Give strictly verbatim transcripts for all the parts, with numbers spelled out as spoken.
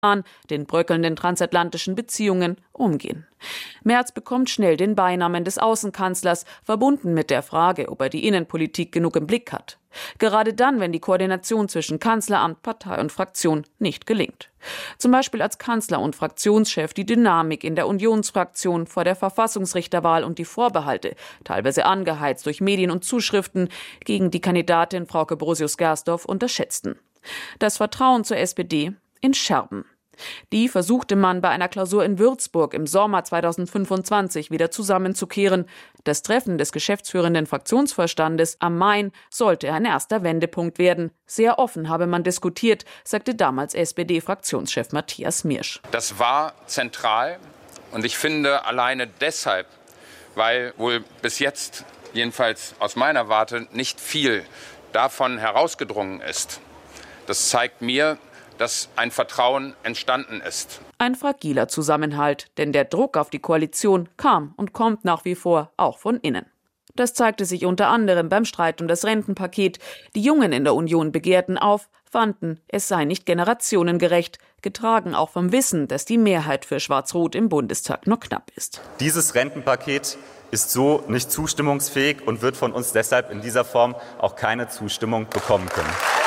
den bröckelnden transatlantischen Beziehungen umgehen. Merz bekommt schnell den Beinamen des Außenkanzlers, verbunden mit der Frage, ob er die Innenpolitik genug im Blick hat. Gerade dann, wenn die Koordination zwischen Kanzleramt, Partei und Fraktion nicht gelingt. Zum Beispiel als Kanzler und Fraktionschef die Dynamik in der Unionsfraktion vor der Verfassungsrichterwahl und die Vorbehalte, teilweise angeheizt durch Medien und Zuschriften, gegen die Kandidatin Frauke Borosius-Gersdorf unterschätzten. Das Vertrauen zur S P D in Scherben. Die versuchte man bei einer Klausur in Würzburg im Sommer zweitausendfünfundzwanzig wieder zusammenzukehren. Das Treffen des geschäftsführenden Fraktionsvorstandes am Main sollte ein erster Wendepunkt werden. Sehr offen habe man diskutiert, sagte damals S P D-Fraktionschef Matthias Miersch. Das war zentral und ich finde alleine deshalb, weil wohl bis jetzt, jedenfalls aus meiner Warte, nicht viel davon herausgedrungen ist. Das zeigt mir, dass ein Vertrauen entstanden ist. Ein fragiler Zusammenhalt, denn der Druck auf die Koalition kam und kommt nach wie vor auch von innen. Das zeigte sich unter anderem beim Streit um das Rentenpaket. Die Jungen in der Union begehrten auf, fanden, es sei nicht generationengerecht, getragen auch vom Wissen, dass die Mehrheit für Schwarz-Rot im Bundestag nur knapp ist. Dieses Rentenpaket ist so nicht zustimmungsfähig und wird von uns deshalb in dieser Form auch keine Zustimmung bekommen können.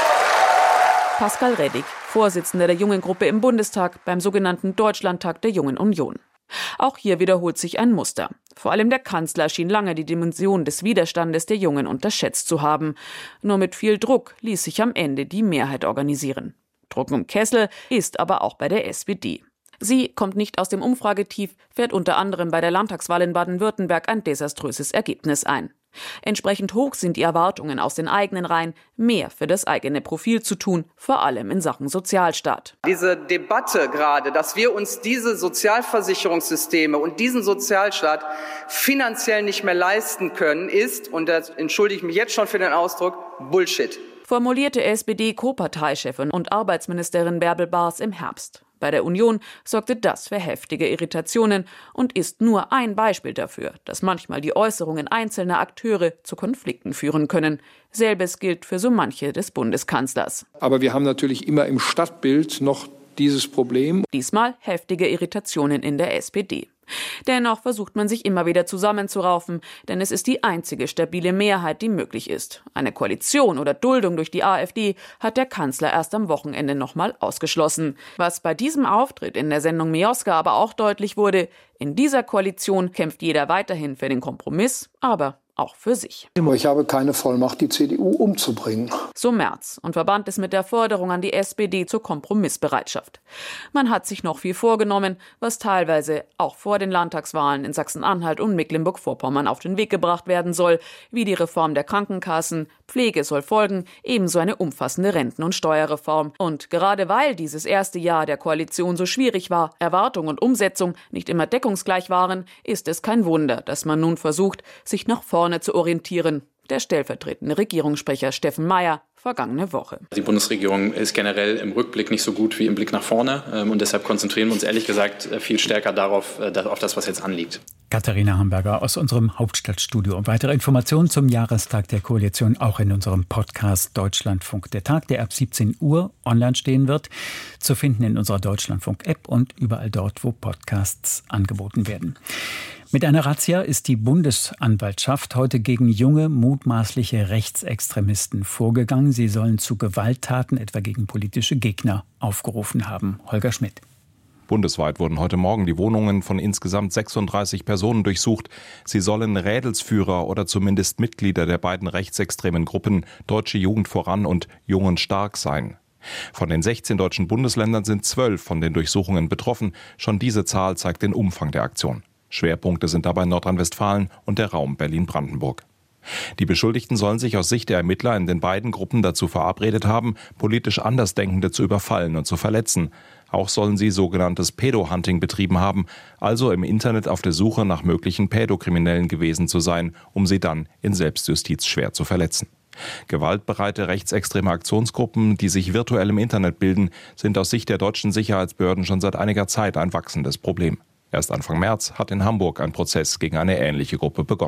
Pascal Reddig, Vorsitzender der Jungengruppe im Bundestag beim sogenannten Deutschlandtag der Jungen Union. Auch hier wiederholt sich ein Muster. Vor allem der Kanzler schien lange die Dimension des Widerstandes der Jungen unterschätzt zu haben. Nur mit viel Druck ließ sich am Ende die Mehrheit organisieren. Druck um Kessel ist aber auch bei der S P D. Sie kommt nicht aus dem Umfragetief, fährt unter anderem bei der Landtagswahl in Baden-Württemberg ein desaströses Ergebnis ein. Entsprechend hoch sind die Erwartungen aus den eigenen Reihen, mehr für das eigene Profil zu tun, vor allem in Sachen Sozialstaat. Diese Debatte gerade, dass wir uns diese Sozialversicherungssysteme und diesen Sozialstaat finanziell nicht mehr leisten können, ist, und da entschuldige ich mich jetzt schon für den Ausdruck, Bullshit. Formulierte S P D-Co-Parteichefin und Arbeitsministerin Bärbel Baas im Herbst. Bei der Union sorgte das für heftige Irritationen und ist nur ein Beispiel dafür, dass manchmal die Äußerungen einzelner Akteure zu Konflikten führen können. Selbes gilt für so manche des Bundeskanzlers. Aber wir haben natürlich immer im Stadtbild noch dieses Problem. Diesmal heftige Irritationen in der S P D. Dennoch versucht man sich immer wieder zusammenzuraufen, denn es ist die einzige stabile Mehrheit, die möglich ist. Eine Koalition oder Duldung durch die AfD hat der Kanzler erst am Wochenende nochmal ausgeschlossen. Was bei diesem Auftritt in der Sendung Mioska aber auch deutlich wurde, in dieser Koalition kämpft jeder weiterhin für den Kompromiss, aber auch für sich. Ich habe keine Vollmacht, die C D U umzubringen. So Merz und verband es mit der Forderung an die S P D zur Kompromissbereitschaft. Man hat sich noch viel vorgenommen, was teilweise auch vor den Landtagswahlen in Sachsen-Anhalt und Mecklenburg-Vorpommern auf den Weg gebracht werden soll, wie die Reform der Krankenkassen, Pflege soll folgen, ebenso eine umfassende Renten- und Steuerreform. Und gerade weil dieses erste Jahr der Koalition so schwierig war, Erwartung und Umsetzung nicht immer deckungsgleich waren, ist es kein Wunder, dass man nun versucht, sich nach vorne zu orientieren. Der stellvertretende Regierungssprecher Steffen Mayer vergangene Woche. Die Bundesregierung ist generell im Rückblick nicht so gut wie im Blick nach vorne. Und deshalb konzentrieren wir uns ehrlich gesagt viel stärker darauf, auf das, was jetzt anliegt. Katharina Hamburger aus unserem Hauptstadtstudio. Weitere Informationen zum Jahrestag der Koalition auch in unserem Podcast Deutschlandfunk. Der Tag, der ab siebzehn Uhr online stehen wird, zu finden in unserer Deutschlandfunk-App und überall dort, wo Podcasts angeboten werden. Mit einer Razzia ist die Bundesanwaltschaft heute gegen junge, mutmaßliche Rechtsextremisten vorgegangen. Sie sollen zu Gewalttaten, etwa gegen politische Gegner, aufgerufen haben. Holger Schmidt. Bundesweit wurden heute Morgen die Wohnungen von insgesamt sechsunddreißig Personen durchsucht. Sie sollen Rädelsführer oder zumindest Mitglieder der beiden rechtsextremen Gruppen Deutsche Jugend voran und Jungen stark sein. Von den sechzehn deutschen Bundesländern sind zwölf von den Durchsuchungen betroffen. Schon diese Zahl zeigt den Umfang der Aktion. Schwerpunkte sind dabei Nordrhein-Westfalen und der Raum Berlin-Brandenburg. Die Beschuldigten sollen sich aus Sicht der Ermittler in den beiden Gruppen dazu verabredet haben, politisch Andersdenkende zu überfallen und zu verletzen. Auch sollen sie sogenanntes Pädo-Hunting betrieben haben, also im Internet auf der Suche nach möglichen Pädokriminellen gewesen zu sein, um sie dann in Selbstjustiz schwer zu verletzen. Gewaltbereite rechtsextreme Aktionsgruppen, die sich virtuell im Internet bilden, sind aus Sicht der deutschen Sicherheitsbehörden schon seit einiger Zeit ein wachsendes Problem. Erst Anfang März hat in Hamburg ein Prozess gegen eine ähnliche Gruppe begonnen.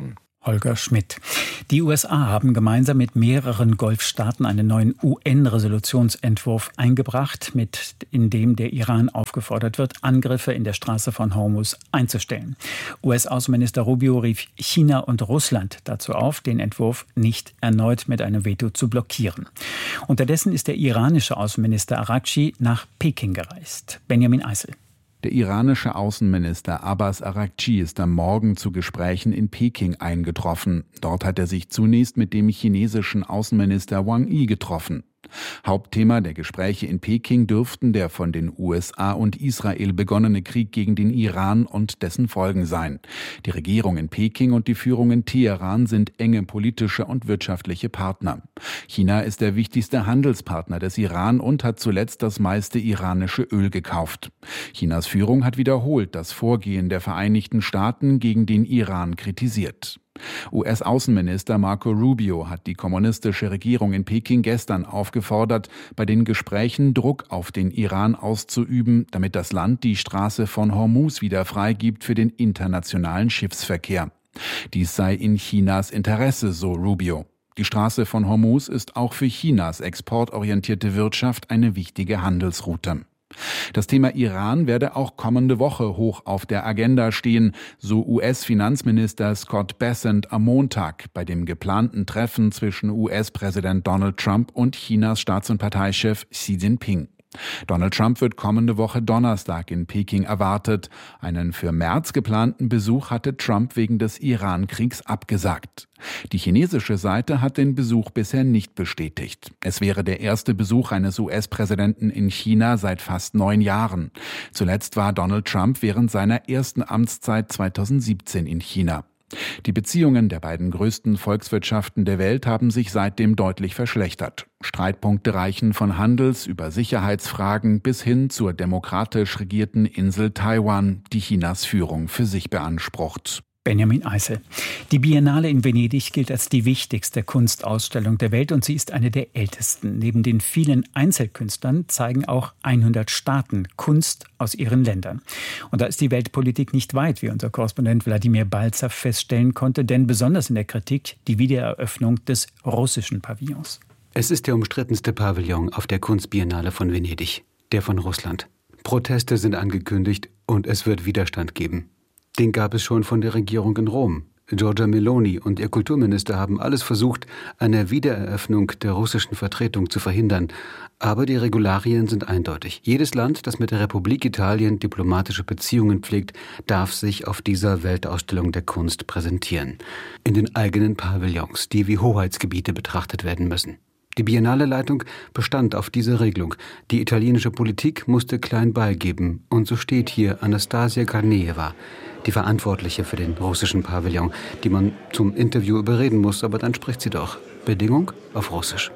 Holger Schmidt. Die U S A haben gemeinsam mit mehreren Golfstaaten einen neuen U N-Resolutionsentwurf eingebracht, mit in dem der Iran aufgefordert wird, Angriffe in der Straße von Hormuz einzustellen. U S-Außenminister Rubio rief China und Russland dazu auf, den Entwurf nicht erneut mit einem Veto zu blockieren. Unterdessen ist der iranische Außenminister Araghchi nach Peking gereist. Benjamin Eisel. Der iranische Außenminister Abbas Araghchi ist am Morgen zu Gesprächen in Peking eingetroffen. Dort hat er sich zunächst mit dem chinesischen Außenminister Wang Yi getroffen. Hauptthema der Gespräche in Peking dürften der von den U S A und Israel begonnene Krieg gegen den Iran und dessen Folgen sein. Die Regierung in Peking und die Führung in Teheran sind enge politische und wirtschaftliche Partner. China ist der wichtigste Handelspartner des Iran und hat zuletzt das meiste iranische Öl gekauft. Chinas Führung hat wiederholt das Vorgehen der Vereinigten Staaten gegen den Iran kritisiert. U S-Außenminister Marco Rubio hat die kommunistische Regierung in Peking gestern aufgefordert, bei den Gesprächen Druck auf den Iran auszuüben, damit das Land die Straße von Hormuz wieder freigibt für den internationalen Schiffsverkehr. Dies sei in Chinas Interesse, so Rubio. Die Straße von Hormuz ist auch für Chinas exportorientierte Wirtschaft eine wichtige Handelsroute. Das Thema Iran werde auch kommende Woche hoch auf der Agenda stehen, so U S-Finanzminister Scott Bessent am Montag bei dem geplanten Treffen zwischen U S-Präsident Donald Trump und Chinas Staats- und Parteichef Xi Jinping. Donald Trump wird kommende Woche Donnerstag in Peking erwartet. Einen für März geplanten Besuch hatte Trump wegen des Iran-Kriegs abgesagt. Die chinesische Seite hat den Besuch bisher nicht bestätigt. Es wäre der erste Besuch eines U S-Präsidenten in China seit fast neun Jahren. Zuletzt war Donald Trump während seiner ersten Amtszeit zweitausendsiebzehn in China. Die Beziehungen der beiden größten Volkswirtschaften der Welt haben sich seitdem deutlich verschlechtert. Streitpunkte reichen von Handels- über Sicherheitsfragen bis hin zur demokratisch regierten Insel Taiwan, die Chinas Führung für sich beansprucht. Benjamin Eisel. Die Biennale in Venedig gilt als die wichtigste Kunstausstellung der Welt und sie ist eine der ältesten. Neben den vielen Einzelkünstlern zeigen auch hundert Staaten Kunst aus ihren Ländern. Und da ist die Weltpolitik nicht weit, wie unser Korrespondent Wladimir Balzer feststellen konnte, denn besonders in der Kritik die Wiedereröffnung des russischen Pavillons. Es ist der umstrittenste Pavillon auf der Kunstbiennale von Venedig, der von Russland. Proteste sind angekündigt und es wird Widerstand geben. Den gab es schon von der Regierung in Rom. Giorgia Meloni und ihr Kulturminister haben alles versucht, eine Wiedereröffnung der russischen Vertretung zu verhindern. Aber die Regularien sind eindeutig. Jedes Land, das mit der Republik Italien diplomatische Beziehungen pflegt, darf sich auf dieser Weltausstellung der Kunst präsentieren. In den eigenen Pavillons, die wie Hoheitsgebiete betrachtet werden müssen. Die Biennale-Leitung bestand auf diese Regelung. Die italienische Politik musste klein beigeben. Und so steht hier Anastasia Karneeva, die Verantwortliche für den russischen Pavillon, die man zum Interview überreden muss, aber dann spricht sie doch. Bedingung auf Russisch.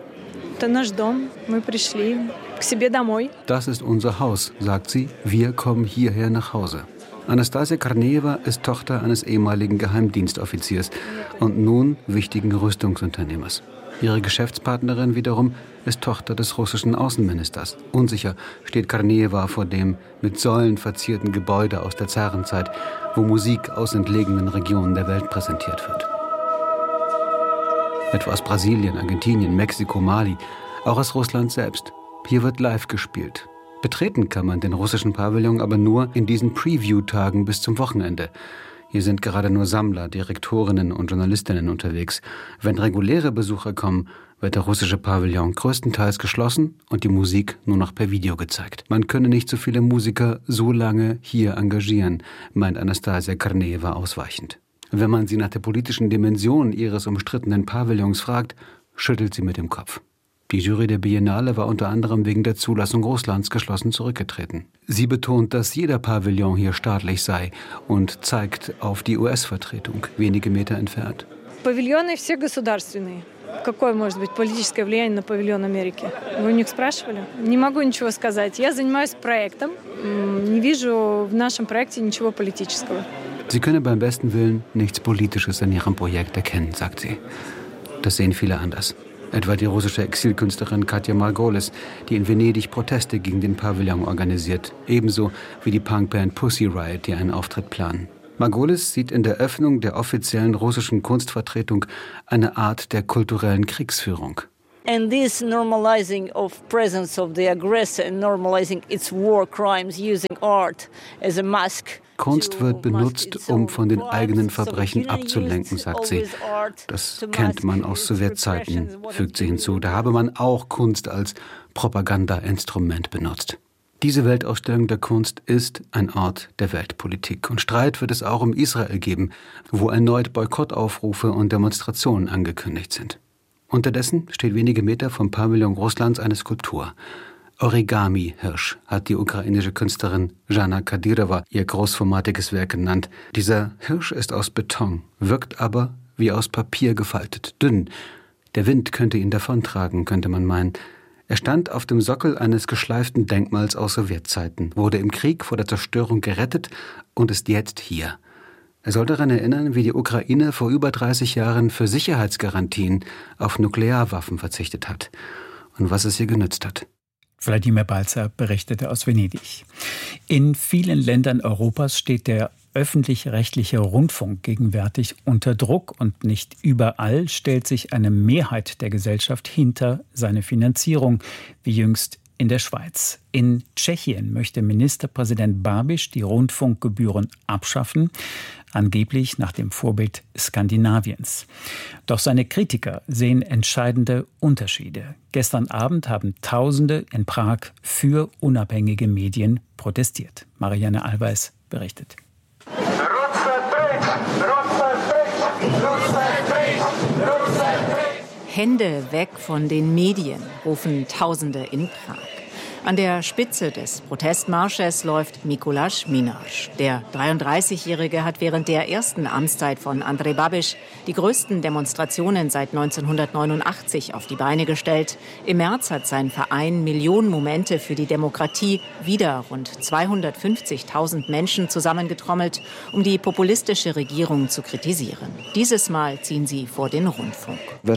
Das ist unser Haus, sagt sie. Wir kommen hierher nach Hause. Anastasia Karneeva ist Tochter eines ehemaligen Geheimdienstoffiziers und nun wichtigen Rüstungsunternehmers. Ihre Geschäftspartnerin wiederum ist Tochter des russischen Außenministers. Unsicher steht Karneeva vor dem mit Säulen verzierten Gebäude aus der Zarenzeit, wo Musik aus entlegenen Regionen der Welt präsentiert wird. Etwa aus Brasilien, Argentinien, Mexiko, Mali, auch aus Russland selbst. Hier wird live gespielt. Betreten kann man den russischen Pavillon aber nur in diesen Preview-Tagen bis zum Wochenende. Hier sind gerade nur Sammler, Direktorinnen und Journalistinnen unterwegs. Wenn reguläre Besucher kommen, wird der russische Pavillon größtenteils geschlossen und die Musik nur noch per Video gezeigt. Man könne nicht so viele Musiker so lange hier engagieren, meint Anastasia Karneeva ausweichend. Wenn man sie nach der politischen Dimension ihres umstrittenen Pavillons fragt, schüttelt sie mit dem Kopf. Die Jury der Biennale war unter anderem wegen der Zulassung Russlands geschlossen zurückgetreten. Sie betont, dass jeder Pavillon hier staatlich sei und zeigt auf die U S-Vertretung, wenige Meter entfernt. Павильоны все государственные. Какое может быть политическое влияние на павильон Америки? Вы у них спрашивали? Не могу ничего сказать. Я занимаюсь проектом. Не вижу в нашем проекте ничего политического. Sie könne beim besten Willen nichts Politisches in ihrem Projekt erkennen, sagt sie. Das sehen viele anders. Etwa die russische Exilkünstlerin Katja Margolis, die in Venedig Proteste gegen den Pavillon organisiert. Ebenso wie die Punkband Pussy Riot, die einen Auftritt planen. Margolis sieht in der Öffnung der offiziellen russischen Kunstvertretung eine Art der kulturellen Kriegsführung. And this normalizing of presence of the aggressor and normalizing its war crimes using art as a mask. Kunst wird benutzt, um von den eigenen Verbrechen abzulenken, sagt sie. Das kennt man aus Sowjetzeiten, fügt sie hinzu. Da habe man auch Kunst als Propagandainstrument benutzt. Diese Weltausstellung der Kunst ist ein Ort der Weltpolitik. Und Streit wird es auch um Israel geben, wo erneut Boykottaufrufe und Demonstrationen angekündigt sind. Unterdessen steht wenige Meter vom Pavillon Russlands eine Skulptur. Origami-Hirsch hat die ukrainische Künstlerin Jana Kadyrova ihr großformatiges Werk genannt. Dieser Hirsch ist aus Beton, wirkt aber wie aus Papier gefaltet, dünn. Der Wind könnte ihn davontragen, könnte man meinen. Er stand auf dem Sockel eines geschleiften Denkmals aus Sowjetzeiten, wurde im Krieg vor der Zerstörung gerettet und ist jetzt hier. Er soll daran erinnern, wie die Ukraine vor über dreißig Jahren für Sicherheitsgarantien auf Nuklearwaffen verzichtet hat und was es ihr genützt hat. Wladimir Balzer berichtete aus Venedig. In vielen Ländern Europas steht der öffentlich-rechtliche Rundfunk gegenwärtig unter Druck und nicht überall stellt sich eine Mehrheit der Gesellschaft hinter seine Finanzierung, wie jüngst in der Schweiz. In Tschechien möchte Ministerpräsident Babiš die Rundfunkgebühren abschaffen, angeblich nach dem Vorbild Skandinaviens. Doch seine Kritiker sehen entscheidende Unterschiede. Gestern Abend haben Tausende in Prag für unabhängige Medien protestiert. Marianne Allweis berichtet. Hände weg von den Medien, rufen Tausende in Prag. An der Spitze des Protestmarsches läuft Mikuláš Minář. Der dreiunddreißigjährige hat während der ersten Amtszeit von Andrej Babiš die größten Demonstrationen seit neunzehnhundertneunundachtzig auf die Beine gestellt. Im März hat sein Verein Millionen Momente für die Demokratie wieder rund zweihundertfünfzigtausend Menschen zusammengetrommelt, um die populistische Regierung zu kritisieren. Dieses Mal ziehen sie vor den Rundfunk.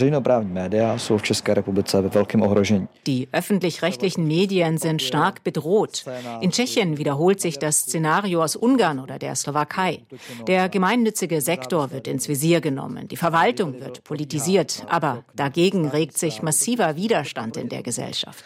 Die öffentlich-rechtlichen Medien sind stark bedroht. In Tschechien wiederholt sich das Szenario aus Ungarn oder der Slowakei. Der gemeinnützige Sektor wird ins Visier genommen, die Verwaltung wird politisiert, aber dagegen regt sich massiver Widerstand in der Gesellschaft.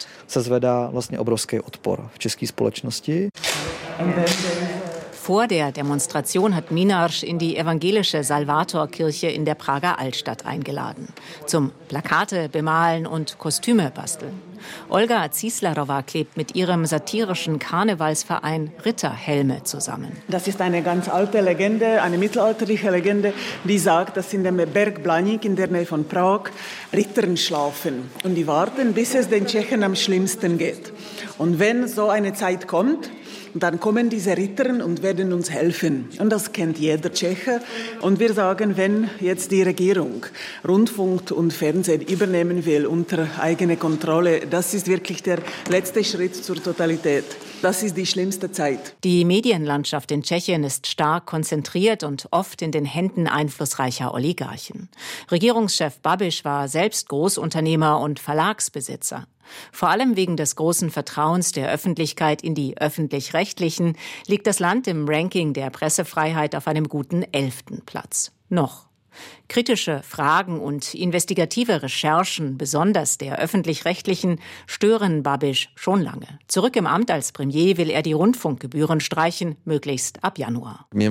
Vor der Demonstration hat Minář in die evangelische Salvatorkirche in der Prager Altstadt eingeladen. Zum Plakate bemalen und Kostüme basteln. Olga Zislarova klebt mit ihrem satirischen Karnevalsverein Ritterhelme zusammen. Das ist eine ganz alte Legende, eine mittelalterliche Legende, die sagt, dass in dem Berg Blaník in der Nähe von Prag Ritter schlafen. Und die warten, bis es den Tschechen am schlimmsten geht. Und wenn so eine Zeit kommt, dann kommen diese Ritter und werden uns helfen. Und das kennt jeder Tscheche. Und wir sagen, wenn jetzt die Regierung Rundfunk und Fernsehen übernehmen will unter eigene Kontrolle, das ist wirklich der letzte Schritt zur Totalität. Das ist die schlimmste Zeit. Die Medienlandschaft in Tschechien ist stark konzentriert und oft in den Händen einflussreicher Oligarchen. Regierungschef Babiš war selbst Großunternehmer und Verlagsbesitzer. Vor allem wegen des großen Vertrauens der Öffentlichkeit in die Öffentlich-Rechtlichen liegt das Land im Ranking der Pressefreiheit auf einem guten elften Platz. Noch. Kritische Fragen und investigative Recherchen, besonders der Öffentlich-Rechtlichen, stören Babiš schon lange. Zurück im Amt als Premier will er die Rundfunkgebühren streichen, möglichst ab Januar. In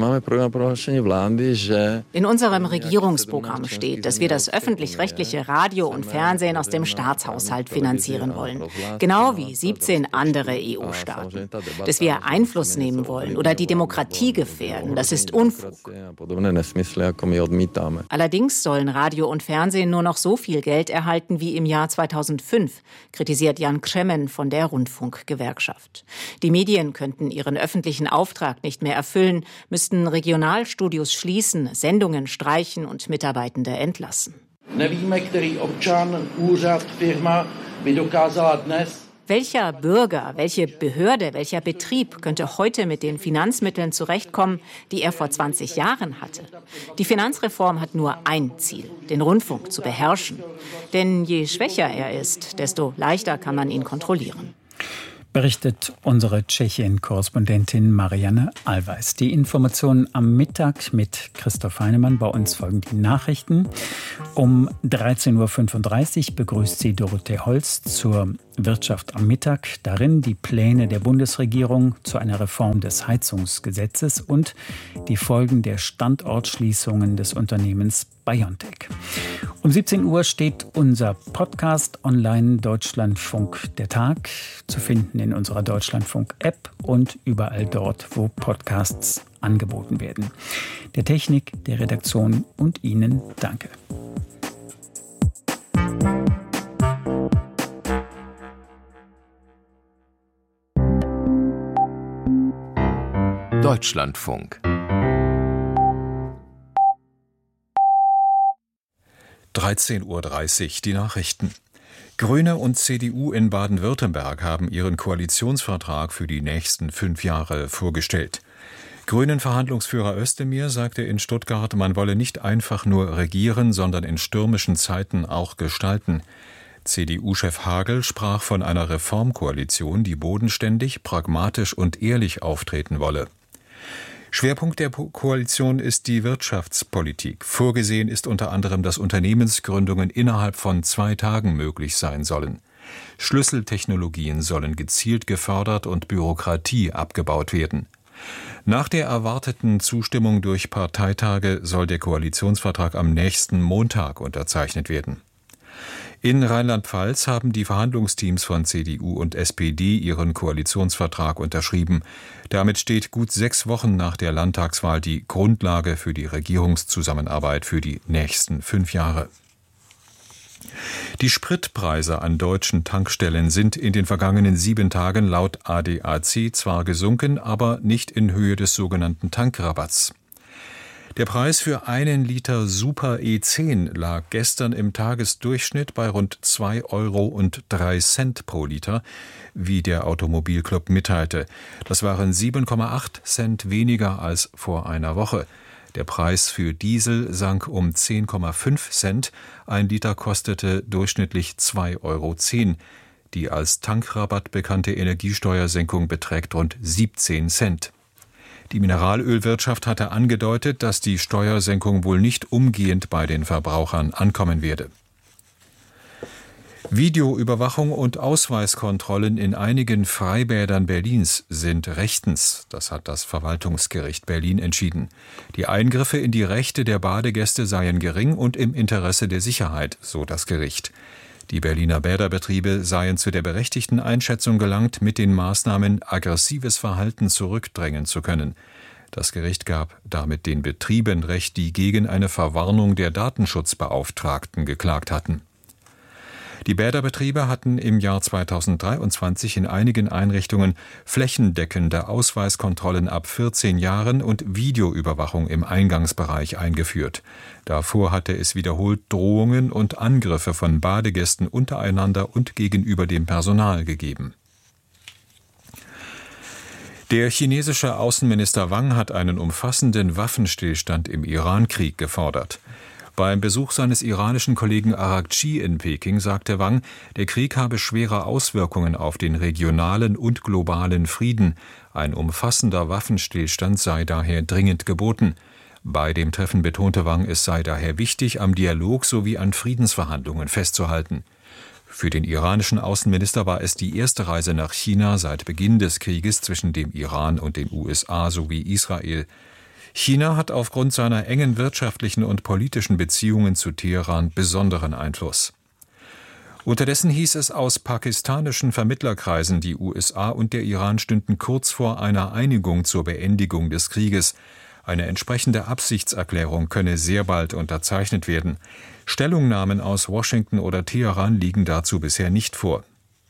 unserem Regierungsprogramm steht, dass wir das öffentlich-rechtliche Radio und Fernsehen aus dem Staatshaushalt finanzieren wollen. Genau wie siebzehn andere E U-Staaten. Dass wir Einfluss nehmen wollen oder die Demokratie gefährden, das ist Unfug. Allerdings sollen Radio und Fernsehen nur noch so viel Geld erhalten wie im Jahr zweitausendfünf, kritisiert Jan Křemen von der Rundfunkgewerkschaft. Die Medien könnten ihren öffentlichen Auftrag nicht mehr erfüllen, müssten Regionalstudios schließen, Sendungen streichen und Mitarbeitende entlassen. Nevíme, který občan, úřad, firma by dokázala dnes. Welcher Bürger, welche Behörde, welcher Betrieb könnte heute mit den Finanzmitteln zurechtkommen, die er vor zwanzig Jahren hatte? Die Finanzreform hat nur ein Ziel, den Rundfunk zu beherrschen. Denn je schwächer er ist, desto leichter kann man ihn kontrollieren. berichtet unsere Tschechien-Korrespondentin Marianne Allweis. Die Informationen am Mittag mit Christoph Heinemann. Bei uns folgen die Nachrichten. Um dreizehn Uhr fünfunddreißig begrüßt sie Dorothee Holz zur Wirtschaft am Mittag. Darin die Pläne der Bundesregierung zu einer Reform des Heizungsgesetzes und die Folgen der Standortschließungen des Unternehmens BioNTech. Um siebzehn Uhr steht unser Podcast online, Deutschlandfunk der Tag, zu finden in unserer Deutschlandfunk-App und überall dort, wo Podcasts angeboten werden. Der Technik, der Redaktion und Ihnen danke. Deutschlandfunk. dreizehn Uhr dreißig, die Nachrichten. Grüne und C D U in Baden-Württemberg haben ihren Koalitionsvertrag für die nächsten fünf Jahre vorgestellt. Grünen-Verhandlungsführer Özdemir sagte in Stuttgart, man wolle nicht einfach nur regieren, sondern in stürmischen Zeiten auch gestalten. C D U-Chef Hagel sprach von einer Reformkoalition, die bodenständig, pragmatisch und ehrlich auftreten wolle. Schwerpunkt der Koalition ist die Wirtschaftspolitik. Vorgesehen ist unter anderem, dass Unternehmensgründungen innerhalb von zwei Tagen möglich sein sollen. Schlüsseltechnologien sollen gezielt gefördert und Bürokratie abgebaut werden. Nach der erwarteten Zustimmung durch Parteitage soll der Koalitionsvertrag am nächsten Montag unterzeichnet werden. In Rheinland-Pfalz haben die Verhandlungsteams von C D U und S P D ihren Koalitionsvertrag unterschrieben. Damit steht gut sechs Wochen nach der Landtagswahl die Grundlage für die Regierungszusammenarbeit für die nächsten fünf Jahre. Die Spritpreise an deutschen Tankstellen sind in den vergangenen sieben Tagen laut A D A C zwar gesunken, aber nicht in Höhe des sogenannten Tankrabatts. Der Preis für einen Liter Super E zehn lag gestern im Tagesdurchschnitt bei rund zwei Euro und drei Cent pro Liter, wie der Automobilclub mitteilte. Das waren sieben Komma acht Cent weniger als vor einer Woche. Der Preis für Diesel sank um zehn Komma fünf Cent. Ein Liter kostete durchschnittlich zwei Euro zehn. Die als Tankrabatt bekannte Energiesteuersenkung beträgt rund siebzehn Cent. Die Mineralölwirtschaft hatte angedeutet, dass die Steuersenkung wohl nicht umgehend bei den Verbrauchern ankommen werde. Videoüberwachung und Ausweiskontrollen in einigen Freibädern Berlins sind rechtens. Das hat das Verwaltungsgericht Berlin entschieden. Die Eingriffe in die Rechte der Badegäste seien gering und im Interesse der Sicherheit, so das Gericht. Die Berliner Bäderbetriebe seien zu der berechtigten Einschätzung gelangt, mit den Maßnahmen aggressives Verhalten zurückdrängen zu können. Das Gericht gab damit den Betrieben Recht, die gegen eine Verwarnung der Datenschutzbeauftragten geklagt hatten. Die Bäderbetriebe hatten im Jahr zweitausenddreiundzwanzig in einigen Einrichtungen flächendeckende Ausweiskontrollen ab vierzehn Jahren und Videoüberwachung im Eingangsbereich eingeführt. Davor hatte es wiederholt Drohungen und Angriffe von Badegästen untereinander und gegenüber dem Personal gegeben. Der chinesische Außenminister Wang hat einen umfassenden Waffenstillstand im Iran-Krieg gefordert. Beim Besuch seines iranischen Kollegen Araghchi in Peking sagte Wang, der Krieg habe schwere Auswirkungen auf den regionalen und globalen Frieden. Ein umfassender Waffenstillstand sei daher dringend geboten. Bei dem Treffen betonte Wang, es sei daher wichtig, am Dialog sowie an Friedensverhandlungen festzuhalten. Für den iranischen Außenminister war es die erste Reise nach China seit Beginn des Krieges zwischen dem Iran und den U S A sowie Israel. China hat aufgrund seiner engen wirtschaftlichen und politischen Beziehungen zu Teheran besonderen Einfluss. Unterdessen hieß es aus pakistanischen Vermittlerkreisen, die U S A und der Iran stünden kurz vor einer Einigung zur Beendigung des Krieges. Eine entsprechende Absichtserklärung könne sehr bald unterzeichnet werden. Stellungnahmen aus Washington oder Teheran liegen dazu bisher nicht vor.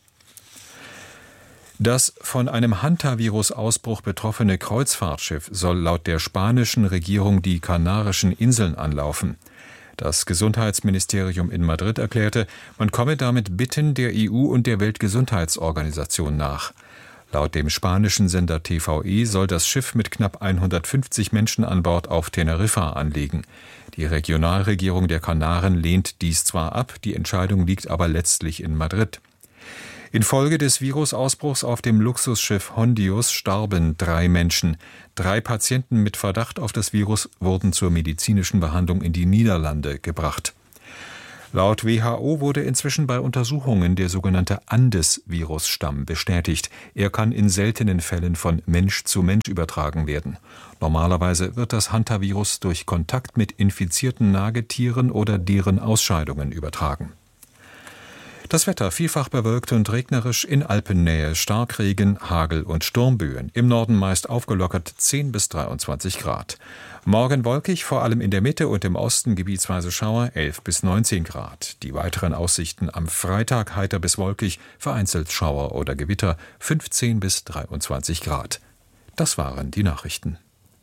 Das von einem Hantavirus-Ausbruch betroffene Kreuzfahrtschiff soll laut der spanischen Regierung die Kanarischen Inseln anlaufen. Das Gesundheitsministerium in Madrid erklärte, man komme damit Bitten der E U und der Weltgesundheitsorganisation nach. Laut dem spanischen Sender T V E soll das Schiff mit knapp hundertfünfzig Menschen an Bord auf Teneriffa anlegen. Die Regionalregierung der Kanaren lehnt dies zwar ab, die Entscheidung liegt aber letztlich in Madrid. Infolge des Virusausbruchs auf dem Luxusschiff Hondius starben drei Menschen. Drei Patienten mit Verdacht auf das Virus wurden zur medizinischen Behandlung in die Niederlande gebracht. Laut W H O wurde inzwischen bei Untersuchungen der sogenannte Andes-Virusstamm bestätigt. Er kann in seltenen Fällen von Mensch zu Mensch übertragen werden. Normalerweise wird das Hantavirus durch Kontakt mit infizierten Nagetieren oder deren Ausscheidungen übertragen. Das Wetter vielfach bewölkt und regnerisch, in Alpennähe Starkregen, Hagel und Sturmböen. Im Norden meist aufgelockert zehn bis dreiundzwanzig Grad. Morgen wolkig, vor allem in der Mitte und im Osten gebietsweise Schauer, elf bis neunzehn Grad. Die weiteren Aussichten am Freitag heiter bis wolkig, vereinzelt Schauer oder Gewitter, fünfzehn bis dreiundzwanzig Grad. Das waren die Nachrichten.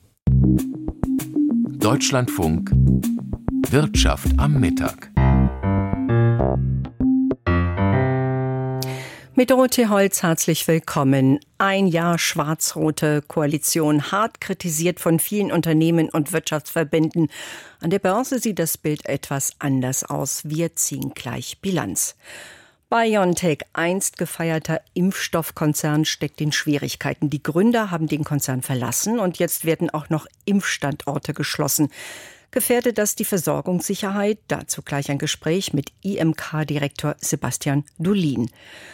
Deutschlandfunk Wirtschaft am Mittag. Mit Dorothee Holz herzlich willkommen. Ein Jahr schwarz-rote Koalition, hart kritisiert von vielen Unternehmen und Wirtschaftsverbänden. An der Börse sieht das Bild etwas anders aus. Wir ziehen gleich Bilanz. BioNTech, einst gefeierter Impfstoffkonzern, steckt in Schwierigkeiten. Die Gründer haben den Konzern verlassen und jetzt werden auch noch Impfstandorte geschlossen. Gefährdet das die Versorgungssicherheit? Dazu gleich ein Gespräch mit I M K-Direktor Sebastian Dulin.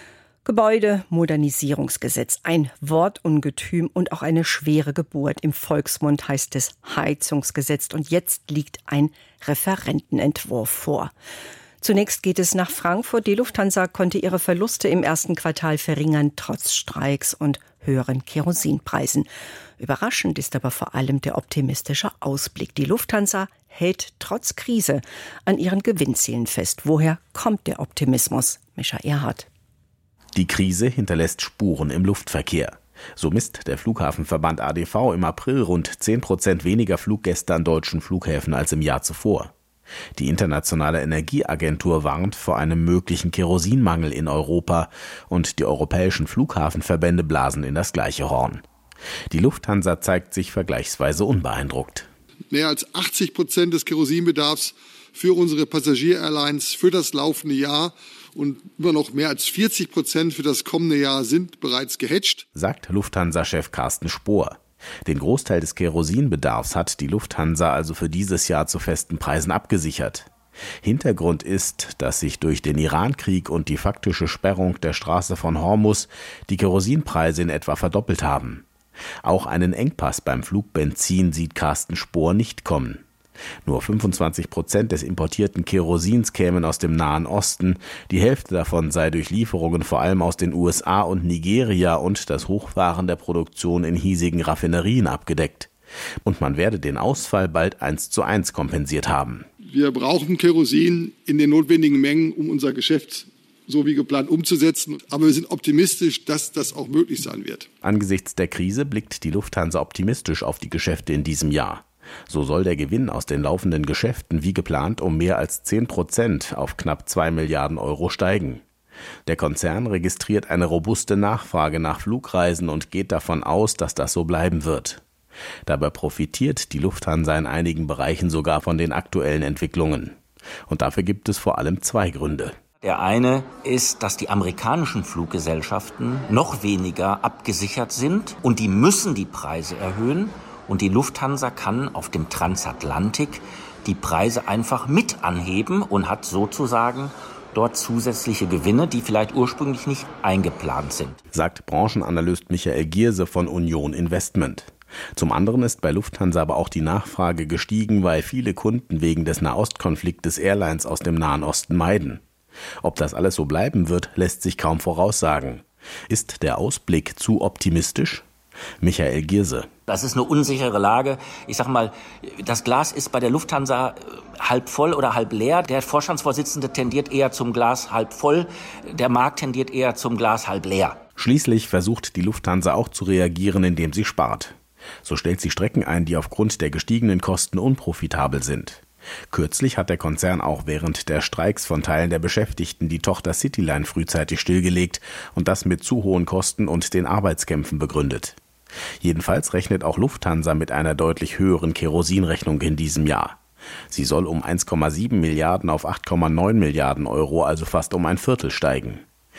Gebäudemodernisierungsgesetz, ein Wortungetüm und auch eine schwere Geburt. Im Volksmund heißt es Heizungsgesetz und jetzt liegt ein Referentenentwurf vor. Zunächst geht es nach Frankfurt. Die Lufthansa konnte ihre Verluste im ersten Quartal verringern, trotz Streiks und höheren Kerosinpreisen. Überraschend ist aber vor allem der optimistische Ausblick. Die Lufthansa hält trotz Krise an ihren Gewinnzielen fest. Woher kommt der Optimismus? Mischa Erhardt. Die Krise hinterlässt Spuren im Luftverkehr. So misst der Flughafenverband A D V im April rund zehn Prozent weniger Fluggäste an deutschen Flughäfen als im Jahr zuvor. Die Internationale Energieagentur warnt vor einem möglichen Kerosinmangel in Europa und die europäischen Flughafenverbände blasen in das gleiche Horn. Die Lufthansa zeigt sich vergleichsweise unbeeindruckt. Mehr als achtzig Prozent des Kerosinbedarfs für unsere Passagier-Airlines für das laufende Jahr und immer noch mehr als vierzig Prozent für das kommende Jahr sind bereits gehatcht, sagt Lufthansa-Chef Carsten Spohr. Den Großteil des Kerosinbedarfs hat die Lufthansa also für dieses Jahr zu festen Preisen abgesichert. Hintergrund ist, dass sich durch den Irankrieg und die faktische Sperrung der Straße von Hormuz die Kerosinpreise in etwa verdoppelt haben. Auch einen Engpass beim Flugbenzin sieht Carsten Spohr nicht kommen. Nur fünfundzwanzig Prozent des importierten Kerosins kämen aus dem Nahen Osten. Die Hälfte davon sei durch Lieferungen vor allem aus den U S A und Nigeria und das Hochfahren der Produktion in hiesigen Raffinerien abgedeckt. Und man werde den Ausfall bald eins zu eins kompensiert haben. Wir brauchen Kerosin in den notwendigen Mengen, um unser Geschäft so wie geplant umzusetzen. Aber wir sind optimistisch, dass das auch möglich sein wird. Angesichts der Krise blickt die Lufthansa optimistisch auf die Geschäfte in diesem Jahr. So soll der Gewinn aus den laufenden Geschäften wie geplant um mehr als zehn Prozent auf knapp zwei Milliarden Euro steigen. Der Konzern registriert eine robuste Nachfrage nach Flugreisen und geht davon aus, dass das so bleiben wird. Dabei profitiert die Lufthansa in einigen Bereichen sogar von den aktuellen Entwicklungen. Und dafür gibt es vor allem zwei Gründe. Der eine ist, dass die amerikanischen Fluggesellschaften noch weniger abgesichert sind und die müssen die Preise erhöhen. Und die Lufthansa kann auf dem Transatlantik die Preise einfach mit anheben und hat sozusagen dort zusätzliche Gewinne, die vielleicht ursprünglich nicht eingeplant sind, sagt Branchenanalyst Michael Gierse von Union Investment. Zum anderen ist bei Lufthansa aber auch die Nachfrage gestiegen, weil viele Kunden wegen des Nahostkonfliktes Airlines aus dem Nahen Osten meiden. Ob das alles so bleiben wird, lässt sich kaum voraussagen. Ist der Ausblick zu optimistisch? Michael Gierse. Das ist eine unsichere Lage. Ich sag mal, das Glas ist bei der Lufthansa halb voll oder halb leer. Der Vorstandsvorsitzende tendiert eher zum Glas halb voll. Der Markt tendiert eher zum Glas halb leer. Schließlich versucht die Lufthansa auch zu reagieren, indem sie spart. So stellt sie Strecken ein, die aufgrund der gestiegenen Kosten unprofitabel sind. Kürzlich hat der Konzern auch während der Streiks von Teilen der Beschäftigten die Tochter Cityline frühzeitig stillgelegt und das mit zu hohen Kosten und den Arbeitskämpfen begründet. Jedenfalls rechnet auch Lufthansa mit einer deutlich höheren Kerosinrechnung in diesem Jahr. Sie soll um eins Komma sieben Milliarden auf acht Komma neun Milliarden Euro, also fast um ein Viertel steigen.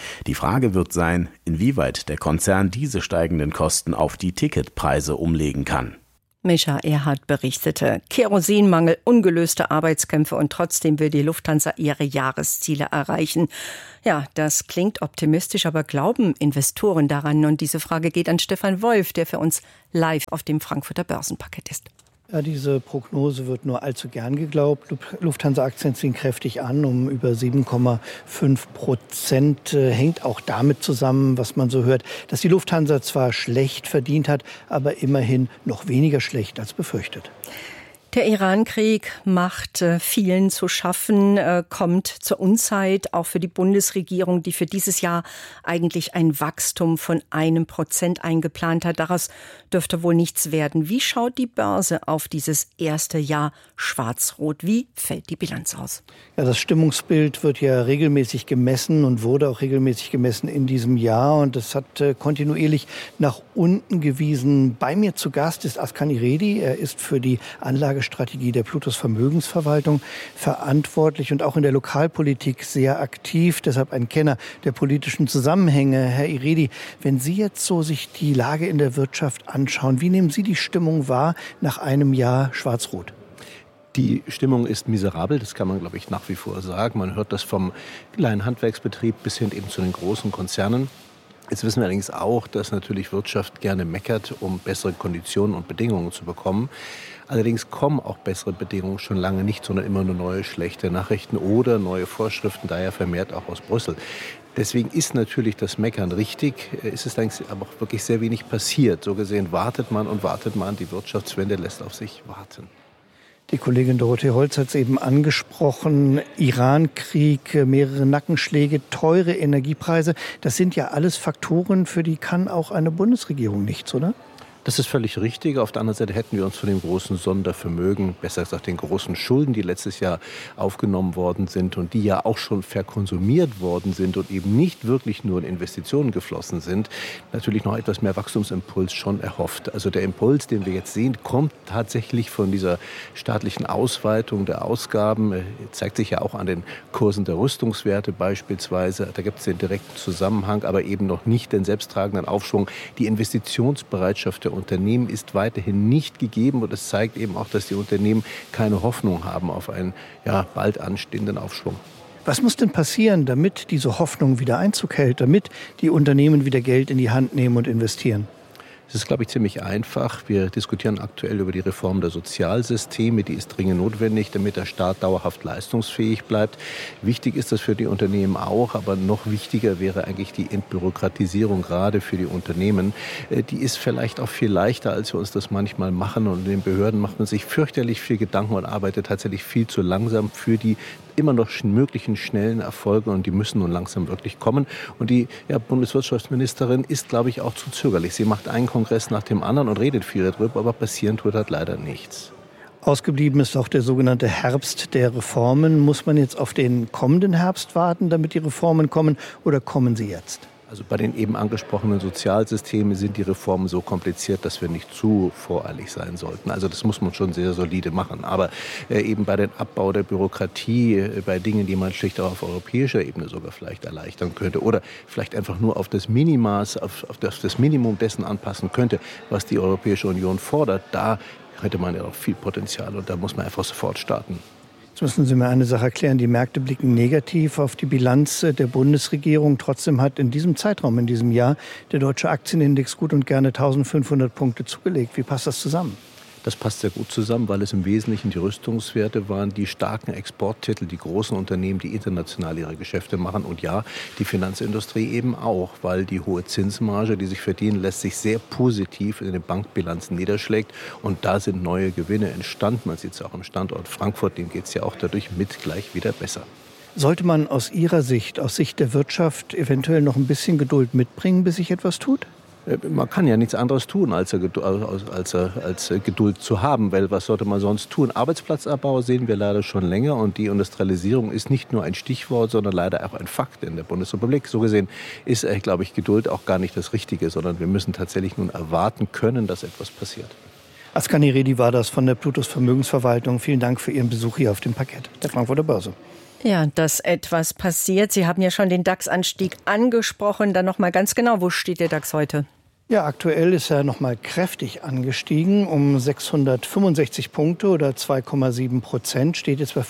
Die Frage wird sein, inwieweit der Konzern diese steigenden Kosten auf die Ticketpreise umlegen kann. Mischa Erhardt berichtete. Kerosinmangel, ungelöste Arbeitskämpfe und trotzdem will die Lufthansa ihre Jahresziele erreichen. Ja, das klingt optimistisch, aber glauben Investoren daran? Und diese Frage geht an Stefan Wolf, der für uns live auf dem Frankfurter Börsenparkett ist. Ja, diese Prognose wird nur allzu gern geglaubt. Lufthansa-Aktien ziehen kräftig an, um über sieben Komma fünf Prozent. Äh, hängt auch damit zusammen, was man so hört, dass die Lufthansa zwar schlecht verdient hat, aber immerhin noch weniger schlecht als befürchtet. Der Iran-Krieg macht äh, vielen zu schaffen, äh, kommt zur Unzeit, auch für die Bundesregierung, die für dieses Jahr eigentlich ein Wachstum von einem Prozent eingeplant hat. Daraus dürfte wohl nichts werden. Wie schaut die Börse auf dieses erste Jahr schwarz-rot? Wie fällt die Bilanz aus? Ja, das Stimmungsbild wird ja regelmäßig gemessen und wurde auch regelmäßig gemessen in diesem Jahr. Und das hat äh, kontinuierlich nach unten gewiesen. Bei mir zu Gast ist Ascani Redi. Er ist für die Anlage Strategie der Plutos Vermögensverwaltung verantwortlich und auch in der Lokalpolitik sehr aktiv, deshalb ein Kenner der politischen Zusammenhänge. Herr Iredi, wenn Sie jetzt so sich die Lage in der Wirtschaft anschauen, wie nehmen Sie die Stimmung wahr nach einem Jahr Schwarz-Rot? Die Stimmung ist miserabel, das kann man, glaube ich, nach wie vor sagen. Man hört das vom kleinen Handwerksbetrieb bis hin eben zu den großen Konzernen. Jetzt wissen wir allerdings auch, dass natürlich Wirtschaft gerne meckert, um bessere Konditionen und Bedingungen zu bekommen. Allerdings kommen auch bessere Bedingungen schon lange nicht, sondern immer nur neue schlechte Nachrichten oder neue Vorschriften, daher vermehrt auch aus Brüssel. Deswegen ist natürlich das Meckern richtig, ist es allerdings aber auch wirklich sehr wenig passiert. So gesehen wartet man und wartet man, die Wirtschaftswende lässt auf sich warten. Die Kollegin Dorothee Holz hat es eben angesprochen. Iran-Krieg, mehrere Nackenschläge, teure Energiepreise. Das sind ja alles Faktoren, für die kann auch eine Bundesregierung nichts, oder? Das ist völlig richtig. Auf der anderen Seite hätten wir uns von dem großen Sondervermögen, besser gesagt den großen Schulden, die letztes Jahr aufgenommen worden sind und die ja auch schon verkonsumiert worden sind und eben nicht wirklich nur in Investitionen geflossen sind, natürlich noch etwas mehr Wachstumsimpuls schon erhofft. Also der Impuls, den wir jetzt sehen, kommt tatsächlich von dieser staatlichen Ausweitung der Ausgaben, zeigt sich ja auch an den Kursen der Rüstungswerte beispielsweise. Da gibt es den direkten Zusammenhang, aber eben noch nicht den selbsttragenden Aufschwung. Die Investitionsbereitschaft der Unternehmen ist weiterhin nicht gegeben und es zeigt eben auch, dass die Unternehmen keine Hoffnung haben auf einen ja, bald anstehenden Aufschwung. Was muss denn passieren, damit diese Hoffnung wieder Einzug hält, damit die Unternehmen wieder Geld in die Hand nehmen und investieren? Es ist, glaube ich, ziemlich einfach. Wir diskutieren aktuell über die Reform der Sozialsysteme. Die ist dringend notwendig, damit der Staat dauerhaft leistungsfähig bleibt. Wichtig ist das für die Unternehmen auch, aber noch wichtiger wäre eigentlich die Entbürokratisierung gerade für die Unternehmen. Die ist vielleicht auch viel leichter, als wir uns das manchmal machen. Und in den Behörden macht man sich fürchterlich viel Gedanken und arbeitet tatsächlich viel zu langsam für die immer noch möglichen schnellen Erfolge und die müssen nun langsam wirklich kommen. Und die ja, Bundeswirtschaftsministerin ist, glaube ich, auch zu zögerlich. Sie macht einen Kongress nach dem anderen und redet viel darüber, aber passieren tut halt leider nichts. Ausgeblieben ist auch der sogenannte Herbst der Reformen. Muss man jetzt auf den kommenden Herbst warten, damit die Reformen kommen, oder kommen sie jetzt? Also bei den eben angesprochenen Sozialsystemen sind die Reformen so kompliziert, dass wir nicht zu voreilig sein sollten. Also das muss man schon sehr solide machen. Aber äh, eben bei dem Abbau der Bürokratie, äh, bei Dingen, die man schlicht auch auf europäischer Ebene sogar vielleicht erleichtern könnte oder vielleicht einfach nur auf das Minimaß, auf, auf das, das Minimum dessen anpassen könnte, was die Europäische Union fordert, da hätte man ja noch viel Potenzial und da muss man einfach sofort starten. Jetzt müssen Sie mir eine Sache erklären. Die Märkte blicken negativ auf die Bilanz der Bundesregierung. Trotzdem hat in diesem Zeitraum, in diesem Jahr, der deutsche Aktienindex gut und gerne eintausendfünfhundert Punkte zugelegt. Wie passt das zusammen? Das passt sehr gut zusammen, weil es im Wesentlichen die Rüstungswerte waren, die starken Exporttitel, die großen Unternehmen, die international ihre Geschäfte machen. Und ja, die Finanzindustrie eben auch, weil die hohe Zinsmarge, die sich verdienen lässt, sich sehr positiv in den Bankbilanzen niederschlägt. Und da sind neue Gewinne entstanden. Man sieht es auch im Standort Frankfurt, dem geht es ja auch dadurch mit gleich wieder besser. Sollte man aus Ihrer Sicht, aus Sicht der Wirtschaft, eventuell noch ein bisschen Geduld mitbringen, bis sich etwas tut? Man kann ja nichts anderes tun, als, als, als Geduld zu haben, weil was sollte man sonst tun? Arbeitsplatzabbau sehen wir leider schon länger und die Industrialisierung ist nicht nur ein Stichwort, sondern leider auch ein Fakt in der Bundesrepublik. So gesehen ist, glaube ich, Geduld auch gar nicht das Richtige, sondern wir müssen tatsächlich nun erwarten können, dass etwas passiert. Ascani Redi war das von der Plutos Vermögensverwaltung. Vielen Dank für Ihren Besuch hier auf dem Parkett der Frankfurter Börse. Ja, dass etwas passiert. Sie haben ja schon den DAX-Anstieg angesprochen. Dann noch mal ganz genau, wo steht der DAX heute? Ja, aktuell ist er noch mal kräftig angestiegen, um sechshundertfünfundsechzig Punkte oder zwei Komma sieben Prozent, steht jetzt bei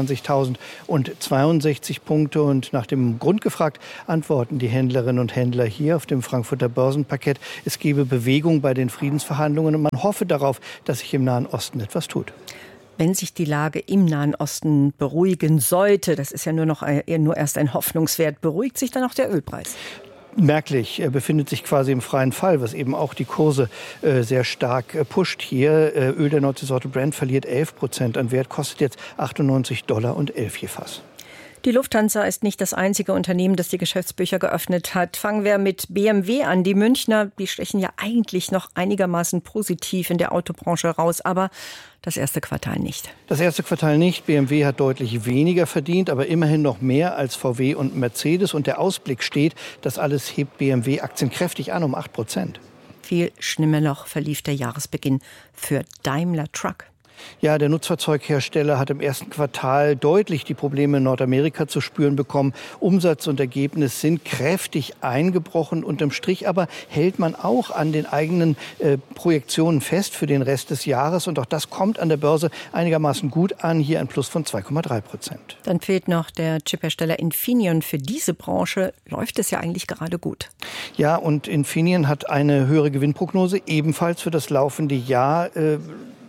fünfundzwanzigtausendzweiundsechzig Punkte. Und nach dem Grund gefragt, antworten die Händlerinnen und Händler hier auf dem Frankfurter Börsenparkett, es gebe Bewegung bei den Friedensverhandlungen und man hoffe darauf, dass sich im Nahen Osten etwas tut. Wenn sich die Lage im Nahen Osten beruhigen sollte, das ist ja nur noch eher nur erst ein Hoffnungswert, beruhigt sich dann auch der Ölpreis? Merklich, er befindet sich quasi im freien Fall, was eben auch die Kurse äh, sehr stark äh, pusht hier. Äh, Öl der Nordseesorte Brent verliert elf Prozent an Wert, kostet jetzt achtundneunzig Dollar und elf je Fass. Die Lufthansa ist nicht das einzige Unternehmen, das die Geschäftsbücher geöffnet hat. Fangen wir mit B M W an. Die Münchner, die stechen ja eigentlich noch einigermaßen positiv in der Autobranche raus, aber das erste Quartal nicht. Das erste Quartal nicht. B M W hat deutlich weniger verdient, aber immerhin noch mehr als V W und Mercedes. Und der Ausblick steht, das alles hebt B M W-Aktien kräftig an, um acht Prozent. Viel schlimmer noch verlief der Jahresbeginn für Daimler Truck. Ja, der Nutzfahrzeughersteller hat im ersten Quartal deutlich die Probleme in Nordamerika zu spüren bekommen. Umsatz und Ergebnis sind kräftig eingebrochen. Unterm Strich aber hält man auch an den eigenen äh, Projektionen fest für den Rest des Jahres. Und auch das kommt an der Börse einigermaßen gut an. Hier ein Plus von zwei Komma drei Prozent. Dann fehlt noch der Chiphersteller Infineon. Für diese Branche läuft es ja eigentlich gerade gut. Ja, und Infineon hat eine höhere Gewinnprognose, ebenfalls für das laufende Jahr äh,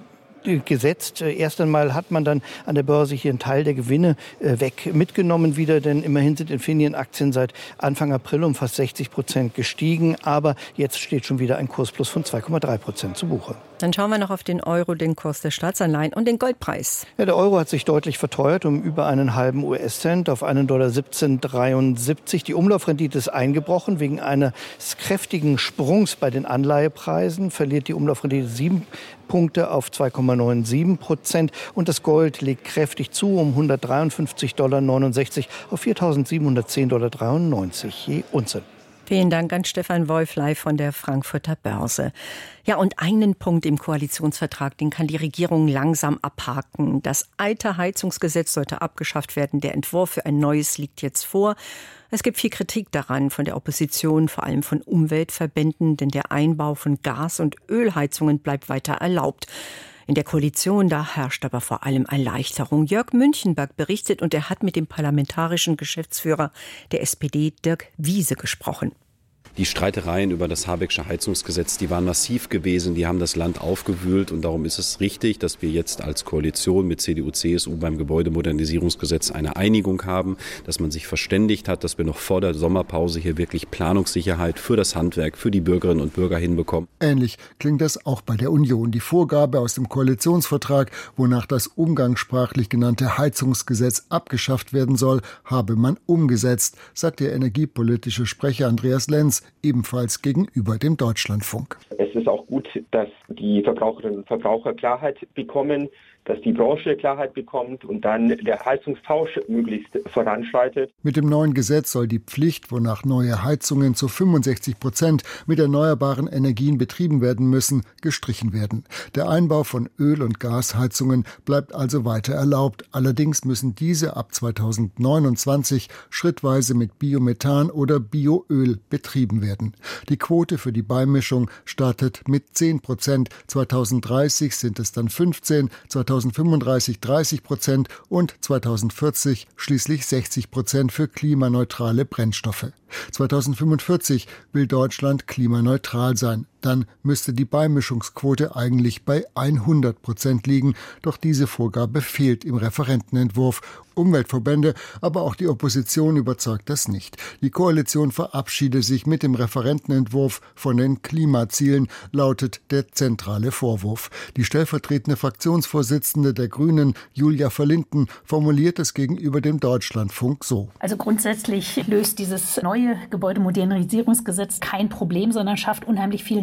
gesetzt. Erst einmal hat man dann an der Börse hier einen Teil der Gewinne äh, weg mitgenommen wieder, denn immerhin sind Infineon-Aktien seit Anfang April um fast sechzig Prozent gestiegen, aber jetzt steht schon wieder ein Kursplus von zwei Komma drei Prozent zu Buche. Dann schauen wir noch auf den Euro, den Kurs der Staatsanleihen und den Goldpreis. Ja, der Euro hat sich deutlich verteuert um über einen halben U S-Cent auf einen Dollar siebzehn dreiundsiebzig. Die Umlaufrendite ist eingebrochen. Wegen eines kräftigen Sprungs bei den Anleihepreisen verliert die Umlaufrendite sieben Punkte auf zwei Komma siebenundneunzig Prozent. Und das Gold legt kräftig zu um hundertdreiundfünfzig Komma neunundsechzig Dollar auf viertausendsiebenhundertzehn Komma dreiundneunzig Dollar je Unze. Vielen Dank an Stefan Wolf live von der Frankfurter Börse. Ja, und einen Punkt im Koalitionsvertrag, den kann die Regierung langsam abhaken. Das alte Heizungsgesetz sollte abgeschafft werden. Der Entwurf für ein neues liegt jetzt vor. Es gibt viel Kritik daran von der Opposition, vor allem von Umweltverbänden, denn der Einbau von Gas- und Ölheizungen bleibt weiter erlaubt. In der Koalition, da herrscht aber vor allem Erleichterung. Jörg Münchenberg berichtet und er hat mit dem parlamentarischen Geschäftsführer der S P D, Dirk Wiese, gesprochen. Die Streitereien über das Habecksche Heizungsgesetz, die waren massiv gewesen, die haben das Land aufgewühlt und darum ist es richtig, dass wir jetzt als Koalition mit C D U, C S U beim Gebäudemodernisierungsgesetz eine Einigung haben, dass man sich verständigt hat, dass wir noch vor der Sommerpause hier wirklich Planungssicherheit für das Handwerk, für die Bürgerinnen und Bürger hinbekommen. Ähnlich klingt das auch bei der Union. Die Vorgabe aus dem Koalitionsvertrag, wonach das umgangssprachlich genannte Heizungsgesetz abgeschafft werden soll, habe man umgesetzt, sagt der energiepolitische Sprecher Andreas Lenz, ebenfalls gegenüber dem Deutschlandfunk. Es ist auch gut, dass die Verbraucherinnen und Verbraucher Klarheit bekommen, dass die Branche Klarheit bekommt und dann der Heizungstausch möglichst voranschreitet. Mit dem neuen Gesetz soll die Pflicht, wonach neue Heizungen zu fünfundsechzig Prozent mit erneuerbaren Energien betrieben werden müssen, gestrichen werden. Der Einbau von Öl- und Gasheizungen bleibt also weiter erlaubt. Allerdings müssen diese ab zweitausendneunundzwanzig schrittweise mit Biomethan oder Bioöl betrieben werden. Die Quote für die Beimischung startet mit zehn Prozent. zweitausenddreißig sind es dann fünfzehn, zweitausendfünfunddreißig dreißig Prozent und zweitausendvierzig schließlich sechzig Prozent für klimaneutrale Brennstoffe. zweitausendfünfundvierzig will Deutschland klimaneutral sein. Dann müsste die Beimischungsquote eigentlich bei hundert Prozent liegen. Doch diese Vorgabe fehlt im Referentenentwurf. Umweltverbände, aber auch die Opposition überzeugt das nicht. Die Koalition verabschiede sich mit dem Referentenentwurf von den Klimazielen, lautet der zentrale Vorwurf. Die stellvertretende Fraktionsvorsitzende der Grünen, Julia Verlinden, formuliert es gegenüber dem Deutschlandfunk so. Also grundsätzlich löst dieses neue Gebäudemodernisierungsgesetz kein Problem, sondern schafft unheimlich viel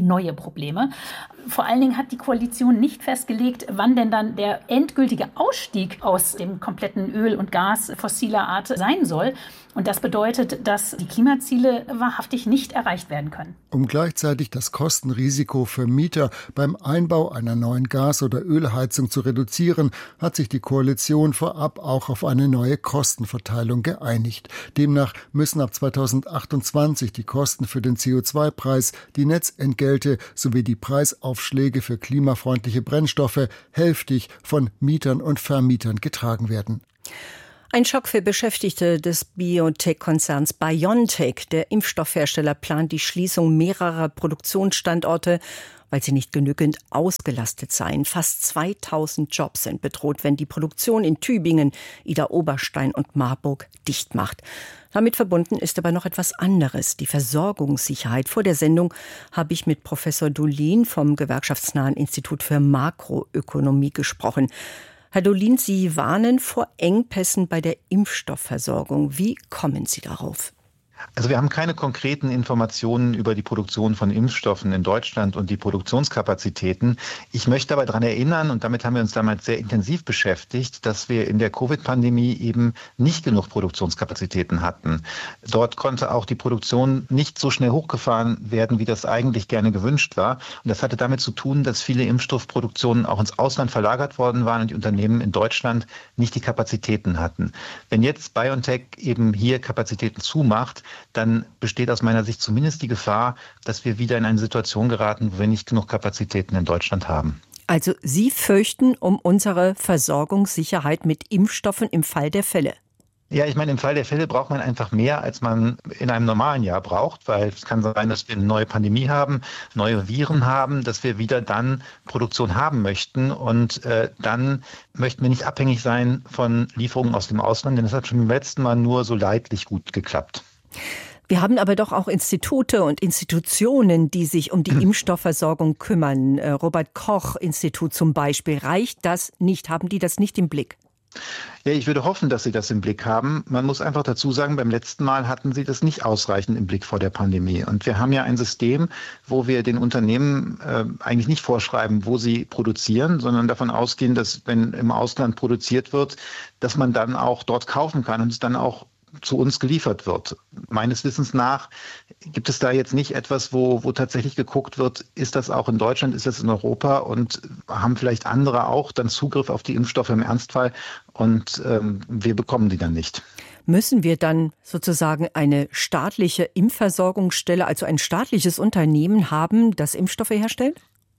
neue Probleme. Vor allen Dingen hat die Koalition nicht festgelegt, wann denn dann der endgültige Ausstieg aus dem kompletten Öl und Gas fossiler Art sein soll. Und das bedeutet, dass die Klimaziele wahrhaftig nicht erreicht werden können. Um gleichzeitig das Kostenrisiko für Mieter beim Einbau einer neuen Gas- oder Ölheizung zu reduzieren, hat sich die Koalition vorab auch auf eine neue Kostenverteilung geeinigt. Demnach müssen ab zweitausendachtundzwanzig die Kosten für den C O zwei Preis, die Netzentgelte sowie die Preisaufschläge für klimafreundliche Brennstoffe hälftig von Mietern und Vermietern getragen werden. Ein Schock für Beschäftigte des Biotech-Konzerns BioNTech. Der Impfstoffhersteller plant die Schließung mehrerer Produktionsstandorte, weil sie nicht genügend ausgelastet seien. Fast zweitausend Jobs sind bedroht, wenn die Produktion in Tübingen, Idar-Oberstein und Marburg dicht macht. Damit verbunden ist aber noch etwas anderes, die Versorgungssicherheit. Vor der Sendung habe ich mit Professor Dolin vom Gewerkschaftsnahen Institut für Makroökonomie gesprochen. Herr Dolin, Sie warnen vor Engpässen bei der Impfstoffversorgung. Wie kommen Sie darauf? Also wir haben keine konkreten Informationen über die Produktion von Impfstoffen in Deutschland und die Produktionskapazitäten. Ich möchte aber daran erinnern, und damit haben wir uns damals sehr intensiv beschäftigt, dass wir in der Covid-Pandemie eben nicht genug Produktionskapazitäten hatten. Dort konnte auch die Produktion nicht so schnell hochgefahren werden, wie das eigentlich gerne gewünscht war. Und das hatte damit zu tun, dass viele Impfstoffproduktionen auch ins Ausland verlagert worden waren und die Unternehmen in Deutschland nicht die Kapazitäten hatten. Wenn jetzt BioNTech eben hier Kapazitäten zumacht, dann besteht aus meiner Sicht zumindest die Gefahr, dass wir wieder in eine Situation geraten, wo wir nicht genug Kapazitäten in Deutschland haben. Also Sie fürchten um unsere Versorgungssicherheit mit Impfstoffen im Fall der Fälle? Ja, ich meine, im Fall der Fälle braucht man einfach mehr, als man in einem normalen Jahr braucht, weil es kann sein, dass wir eine neue Pandemie haben, neue Viren haben, dass wir wieder dann Produktion haben möchten und äh, dann möchten wir nicht abhängig sein von Lieferungen aus dem Ausland, denn das hat schon beim letzten Mal nur so leidlich gut geklappt. Wir haben aber doch auch Institute und Institutionen, die sich um die Impfstoffversorgung kümmern. Robert-Koch-Institut zum Beispiel. Reicht das nicht? Haben die das nicht im Blick? Ja, ich würde hoffen, dass Sie das im Blick haben. Man muss einfach dazu sagen, beim letzten Mal hatten Sie das nicht ausreichend im Blick vor der Pandemie. Und wir haben ja ein System, wo wir den Unternehmen äh, eigentlich nicht vorschreiben, wo sie produzieren, sondern davon ausgehen, dass wenn im Ausland produziert wird, dass man dann auch dort kaufen kann und es dann auch zu uns geliefert wird. Meines Wissens nach gibt es da jetzt nicht etwas, wo, wo tatsächlich geguckt wird, ist das auch in Deutschland, ist das in Europa und haben vielleicht andere auch dann Zugriff auf die Impfstoffe im Ernstfall und ähm, wir bekommen die dann nicht. Müssen wir dann sozusagen eine staatliche Impfversorgungsstelle, also ein staatliches Unternehmen haben, das Impfstoffe herstellt?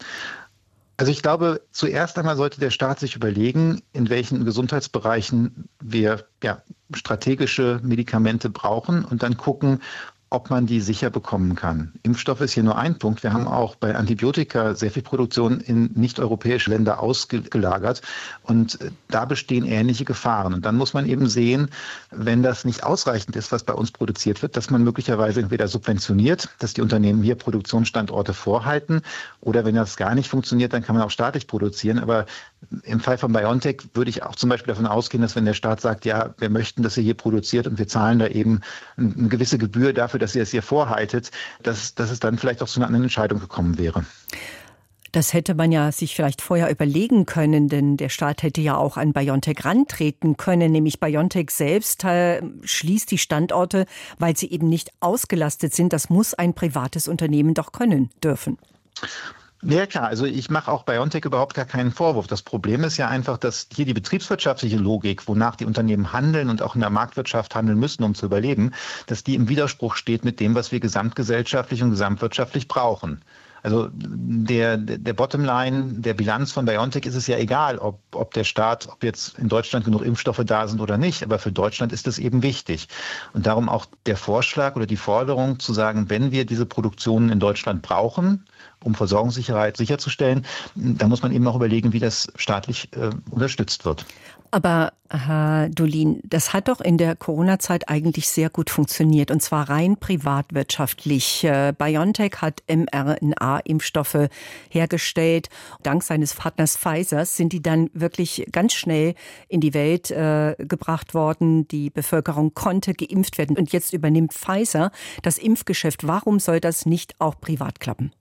Also ich glaube, zuerst einmal sollte der Staat sich überlegen, in welchen Gesundheitsbereichen wir ja, strategische Medikamente brauchen und dann gucken, ob man die sicher bekommen kann. Impfstoff ist hier nur ein Punkt. Wir haben auch bei Antibiotika sehr viel Produktion in nicht-europäische Länder ausgelagert und da bestehen ähnliche Gefahren. Und dann muss man eben sehen, wenn das nicht ausreichend ist, was bei uns produziert wird, dass man möglicherweise entweder subventioniert, dass die Unternehmen hier Produktionsstandorte vorhalten oder wenn das gar nicht funktioniert, dann kann man auch staatlich produzieren. Aber im Fall von BioNTech würde ich auch zum Beispiel davon ausgehen, dass wenn der Staat sagt, ja, wir möchten, dass ihr hier produziert und wir zahlen da eben eine gewisse Gebühr dafür, dass ihr es hier vorhaltet, dass, dass es dann vielleicht auch zu einer anderen Entscheidung gekommen wäre. Das hätte man ja sich vielleicht vorher überlegen können, denn der Staat hätte ja auch an BioNTech rantreten können, nämlich BioNTech selbst äh, schließt die Standorte, weil sie eben nicht ausgelastet sind. Das muss ein privates Unternehmen doch können dürfen. Ja klar, also ich mache auch BioNTech überhaupt gar keinen Vorwurf. Das Problem ist ja einfach, dass hier die betriebswirtschaftliche Logik, wonach die Unternehmen handeln und auch in der Marktwirtschaft handeln müssen, um zu überleben, dass die im Widerspruch steht mit dem, was wir gesamtgesellschaftlich und gesamtwirtschaftlich brauchen. Also der, der Bottomline, der Bilanz von BioNTech ist es ja egal, ob, ob der Staat, ob jetzt in Deutschland genug Impfstoffe da sind oder nicht. Aber für Deutschland ist das eben wichtig. Und darum auch der Vorschlag oder die Forderung zu sagen, wenn wir diese Produktionen in Deutschland brauchen, um Versorgungssicherheit sicherzustellen, da muss man eben auch überlegen, wie das staatlich äh, unterstützt wird. Aber Herr Dolin, das hat doch in der Corona-Zeit eigentlich sehr gut funktioniert, und zwar rein privatwirtschaftlich. BioNTech hat mRNA-Impfstoffe hergestellt. Dank seines Partners Pfizer sind die dann wirklich ganz schnell in die Welt äh, gebracht worden. Die Bevölkerung konnte geimpft werden und jetzt übernimmt Pfizer das Impfgeschäft. Warum soll das nicht auch privat klappen?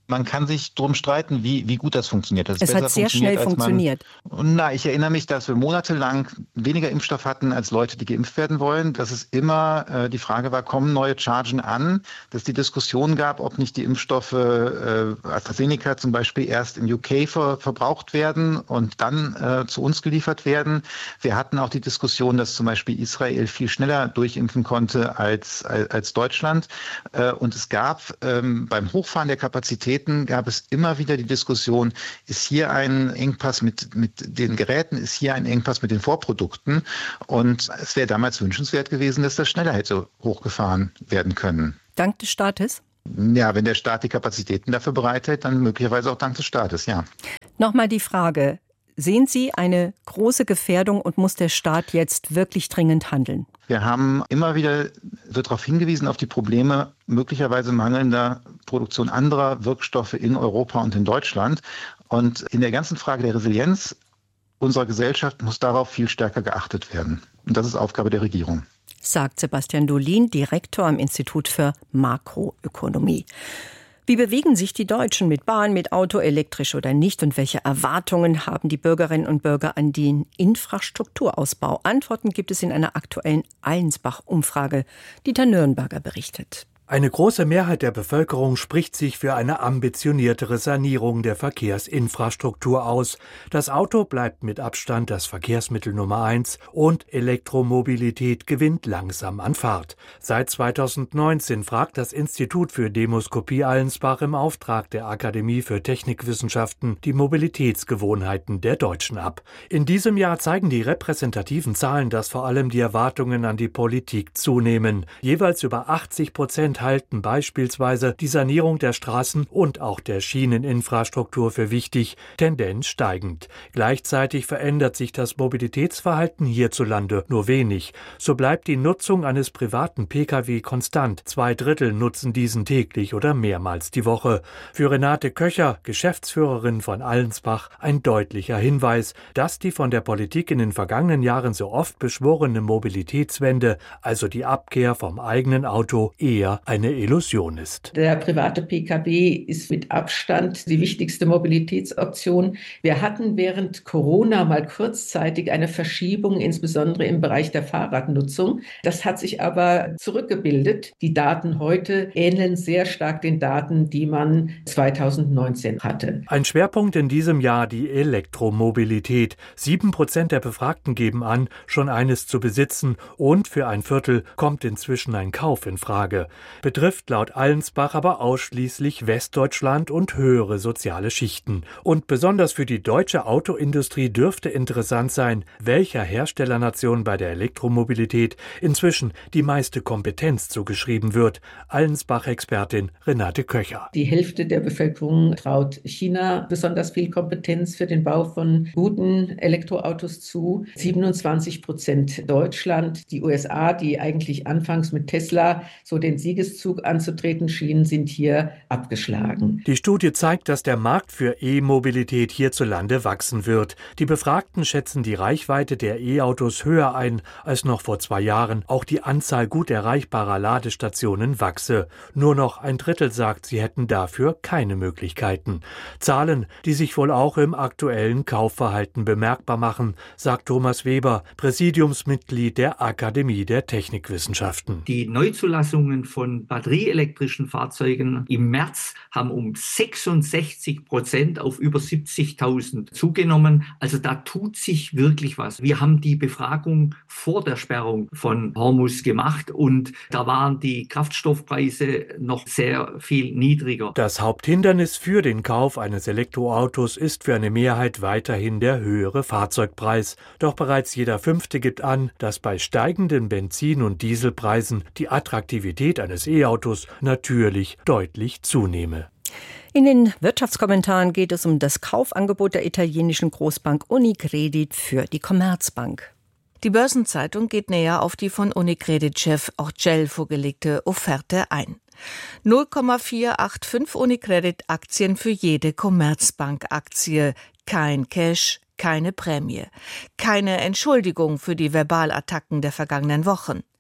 Man kann sich drum streiten, wie, wie gut das funktioniert. Das es hat sehr schnell funktioniert. Man, na, ich erinnere mich, dass wir monatelang weniger Impfstoff hatten als Leute, die geimpft werden wollen. Dass es immer äh, die Frage war, kommen neue Chargen an? Dass es die Diskussion gab, ob nicht die Impfstoffe äh, AstraZeneca zum Beispiel erst in U K ver, verbraucht werden und dann äh, zu uns geliefert werden. Wir hatten auch die Diskussion, dass zum Beispiel Israel viel schneller durchimpfen konnte als, als, als Deutschland. Äh, und es gab ähm, beim Hochfahren der Kapazität gab es immer wieder die Diskussion, ist hier ein Engpass mit, mit den Geräten, ist hier ein Engpass mit den Vorprodukten? Und es wäre damals wünschenswert gewesen, dass das schneller hätte hochgefahren werden können. Dank des Staates? Ja, wenn der Staat die Kapazitäten dafür bereithält, dann möglicherweise auch dank des Staates, ja. Nochmal die Frage, sehen Sie eine große Gefährdung und muss der Staat jetzt wirklich dringend handeln? Wir haben immer wieder, wird darauf hingewiesen, auf die Probleme möglicherweise mangelnder Produktion anderer Wirkstoffe in Europa und in Deutschland. Und in der ganzen Frage der Resilienz unserer Gesellschaft muss darauf viel stärker geachtet werden. Und das ist Aufgabe der Regierung. Sagt Sebastian Dolin, Direktor am Institut für Makroökonomie. Wie bewegen sich die Deutschen mit Bahn, mit Auto, elektrisch oder nicht? Und welche Erwartungen haben die Bürgerinnen und Bürger an den Infrastrukturausbau? Antworten gibt es in einer aktuellen Allensbach-Umfrage. Dieter Nürnberger berichtet. Eine große Mehrheit der Bevölkerung spricht sich für eine ambitioniertere Sanierung der Verkehrsinfrastruktur aus. Das Auto bleibt mit Abstand das Verkehrsmittel Nummer eins und Elektromobilität gewinnt langsam an Fahrt. Seit zweitausendneunzehn fragt das Institut für Demoskopie Allensbach im Auftrag der Akademie für Technikwissenschaften die Mobilitätsgewohnheiten der Deutschen ab. In diesem Jahr zeigen die repräsentativen Zahlen, dass vor allem die Erwartungen an die Politik zunehmen. Jeweils über achtzig Prozent halten beispielsweise die Sanierung der Straßen und auch der Schieneninfrastruktur für wichtig, Tendenz steigend. Gleichzeitig verändert sich das Mobilitätsverhalten hierzulande nur wenig. So bleibt die Nutzung eines privaten Pkw konstant. Zwei Drittel nutzen diesen täglich oder mehrmals die Woche. Für Renate Köcher, Geschäftsführerin von Allensbach, ein deutlicher Hinweis, dass die von der Politik in den vergangenen Jahren so oft beschworene Mobilitätswende, also die Abkehr vom eigenen Auto, eher eine Illusion ist. Der private Pkw ist mit Abstand die wichtigste Mobilitätsoption. Wir hatten während Corona mal kurzzeitig eine Verschiebung, insbesondere im Bereich der Fahrradnutzung. Das hat sich aber zurückgebildet. Die Daten heute ähneln sehr stark den Daten, die man zweitausendneunzehn hatte. Ein Schwerpunkt in diesem Jahr die Elektromobilität. Sieben Prozent der Befragten geben an, schon eines zu besitzen, und für ein Viertel kommt inzwischen ein Kauf in Frage. Betrifft laut Allensbach aber ausschließlich Westdeutschland und höhere soziale Schichten. Und besonders für die deutsche Autoindustrie dürfte interessant sein, welcher Herstellernation bei der Elektromobilität inzwischen die meiste Kompetenz zugeschrieben wird. Allensbach-Expertin Renate Köcher. Die Hälfte der Bevölkerung traut China besonders viel Kompetenz für den Bau von guten Elektroautos zu. siebenundzwanzig Prozent Deutschland. Die U S A, die eigentlich anfangs mit Tesla so den Siegeszug anzutreten schienen, sind hier abgeschlagen. Die Studie zeigt, dass der Markt für E-Mobilität hierzulande wachsen wird. Die Befragten schätzen die Reichweite der E-Autos höher ein als noch vor zwei Jahren. Auch die Anzahl gut erreichbarer Ladestationen wachse. Nur noch ein Drittel sagt, sie hätten dafür keine Möglichkeiten. Zahlen, die sich wohl auch im aktuellen Kaufverhalten bemerkbar machen, sagt Thomas Weber, Präsidiumsmitglied der Akademie der Technikwissenschaften. Die Neuzulassungen von batterieelektrischen Fahrzeugen im März haben um sechsundsechzig Prozent auf über siebzigtausend zugenommen. Also da tut sich wirklich was. Wir haben die Befragung vor der Sperrung von Hormuz gemacht und da waren die Kraftstoffpreise noch sehr viel niedriger. Das Haupthindernis für den Kauf eines Elektroautos ist für eine Mehrheit weiterhin der höhere Fahrzeugpreis. Doch bereits jeder Fünfte gibt an, dass bei steigenden Benzin- und Dieselpreisen die Attraktivität eines E-Autos natürlich deutlich zunehme. In den Wirtschaftskommentaren geht es um das Kaufangebot der italienischen Großbank Unicredit für die Commerzbank. Die Börsenzeitung geht näher auf die von Unicredit-Chef Orcel vorgelegte Offerte ein. null Komma vierhundertfünfundachtzig Unicredit-Aktien für jede Commerzbank-Aktie. Kein Cash, keine Prämie. Keine Entschuldigung für die Verbalattacken der vergangenen Wochen.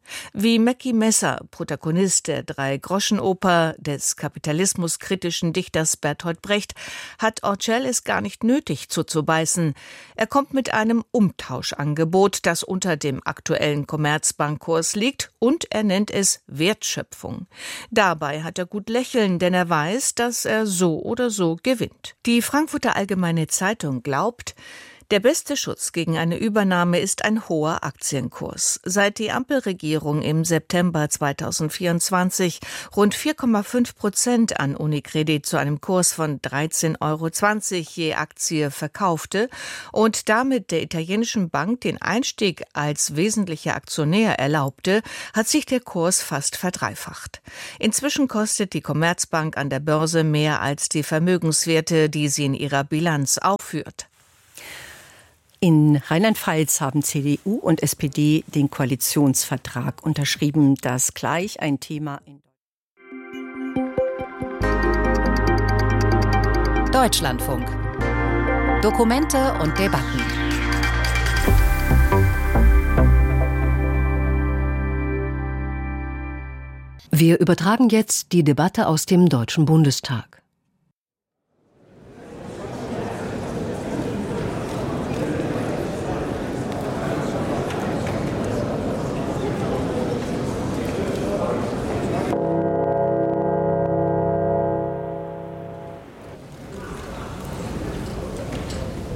Wie Mackie Messer, Protagonist der Drei-Groschen-Oper des kapitalismuskritischen Dichters Bertolt Brecht, hat Orcel es gar nicht nötig zuzubeißen. Er kommt mit einem Umtauschangebot, das unter dem aktuellen Commerzbankkurs liegt, und er nennt es Wertschöpfung. Dabei hat er gut lächeln, denn er weiß, dass er so oder so gewinnt. Die Frankfurter Allgemeine Zeitung glaubt, der beste Schutz gegen eine Übernahme ist ein hoher Aktienkurs. Seit die Ampelregierung im September zweitausendvierundzwanzig rund vier Komma fünf Prozent an Unicredit zu einem Kurs von dreizehn Euro zwanzig je Aktie verkaufte und damit der italienischen Bank den Einstieg als wesentlicher Aktionär erlaubte, hat sich der Kurs fast verdreifacht. Inzwischen kostet die Commerzbank an der Börse mehr als die Vermögenswerte, die sie in ihrer Bilanz aufführt. In Rheinland-Pfalz haben C D U und S P D den Koalitionsvertrag unterschrieben, das gleich ein Thema in Deutschlandfunk. Dokumente und Debatten. Wir übertragen jetzt die Debatte aus dem Deutschen Bundestag.